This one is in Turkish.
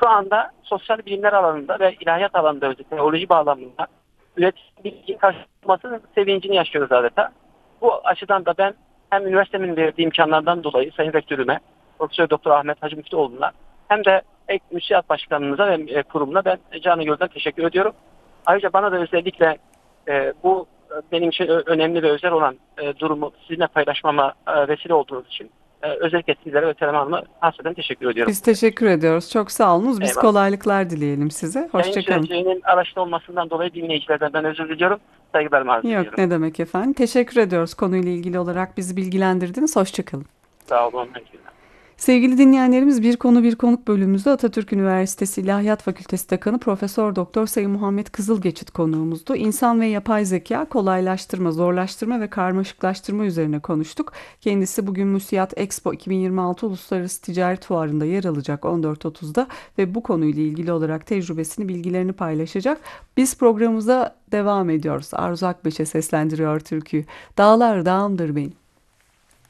şu anda sosyal bilimler alanında ve ilahiyat alanında, özellikle teoloji bağlamında üretici bilgi karşılamasının sevincini yaşıyoruz adeta. Bu açıdan da ben hem üniversitemin verdiği imkanlardan dolayı Sayın Rektörüme, Profesör Doktor Ahmet Hacı Müftüoğlu'na, hem de Müsiat Başkanımıza ve kurumuna ben canı gönülden teşekkür ediyorum. Ayrıca bana da özellikle bu benim için önemli ve özel olan durumu sizinle paylaşmama vesile olduğunuz için özellikle sizlere ve Selam Hanım'a hasreten teşekkür ediyorum. Biz teşekkür ediyoruz. Çok sağ olunuz. Biz Eyvallah. kolaylıklar dileyelim size. Yayın Hoşça kalın. sürecinin araçta olmasından dolayı dinleyicilerden ben özür diliyorum. Saygılarımı arz Yok ediyorum. ne demek efendim. Teşekkür ediyoruz konuyla ilgili olarak bizi bilgilendirdiniz. Hoşça kalın. Sağ olun. Sevgili dinleyenlerimiz, Bir Konu Bir Konuk bölümümüzde Atatürk Üniversitesi İlahiyat Fakültesi Dekanı Profesör Doktor Sayın Muhammed Kızılgeçit konuğumuzdu. İnsan ve yapay zeka kolaylaştırma, zorlaştırma ve karmaşıklaştırma üzerine konuştuk. Kendisi bugün Müsiat Expo 2026 Uluslararası Ticaret Fuarı'nda yer alacak 14.30'da ve bu konuyla ilgili olarak tecrübesini, bilgilerini paylaşacak. Biz programımıza devam ediyoruz. Arzu Akbeş'e seslendiriyor türküyü. Dağlar dağımdır benim.